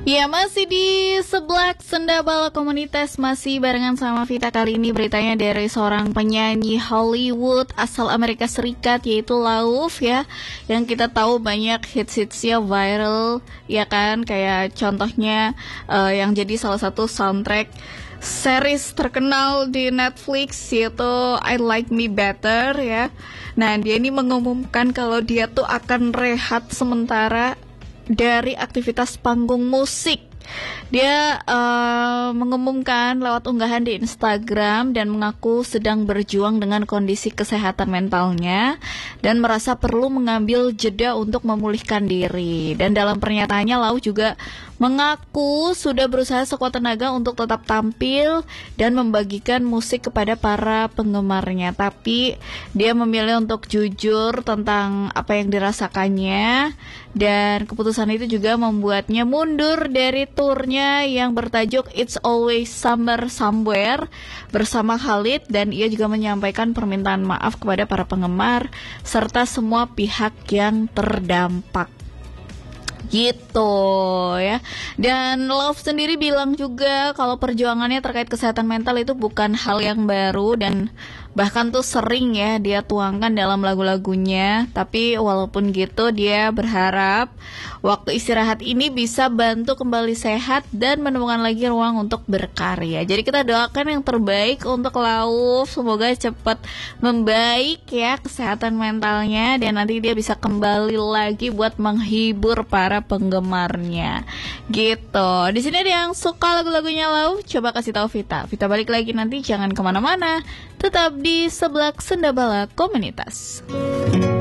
Ya, masih di sebelah Senda Bala Komunitas, masih barengan sama Vita. Kali ini beritanya dari seorang penyanyi Hollywood asal Amerika Serikat, yaitu Lauf ya. Yang kita tahu banyak hits-hitsnya viral, ya kan. Kayak contohnya yang jadi salah satu soundtrack series terkenal di Netflix, yaitu I Like Me Better ya. Nah, dia ini mengumumkan kalau dia tuh akan rehat sementara dari aktivitas panggung musik. Dia mengumumkan lewat unggahan di Instagram dan mengaku sedang berjuang dengan kondisi kesehatan mentalnya dan merasa perlu mengambil jeda untuk memulihkan diri. Dan dalam pernyataannya, Lau juga mengaku sudah berusaha sekuat tenaga untuk tetap tampil dan membagikan musik kepada para penggemarnya. Tapi dia memilih untuk jujur tentang apa yang dirasakannya, dan keputusan itu juga membuatnya mundur dari turnya yang bertajuk It's Always Summer Somewhere bersama Khalid. Dan ia juga menyampaikan permintaan maaf kepada para penggemar serta semua pihak yang terdampak. Gitu ya. Dan Love sendiri bilang juga kalau perjuangannya terkait kesehatan mental itu bukan hal yang baru dan bahkan tuh sering ya dia tuangkan dalam lagu-lagunya. Tapi walaupun gitu, dia berharap waktu istirahat ini bisa bantu kembali sehat dan menemukan lagi ruang untuk berkarya. Jadi kita doakan yang terbaik untuk Lauf, semoga cepat membaik ya kesehatan mentalnya dan nanti dia bisa kembali lagi buat menghibur para penggemarnya. Gitu. Di sini ada yang suka lagu-lagunya Lauf, coba kasih tahu Vita. Vita balik lagi nanti, jangan kemana-mana. Tetap di sebelah Senda Bala Komunitas.